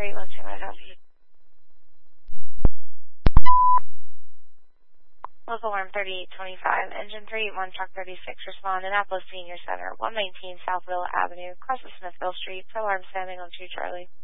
381, I have you. Local alarm 3825, engine 381, truck 36, respond, Annapolis Senior Center, 119 South Villa Avenue, across the Smithville Street, for alarm standing on 2 Charlie.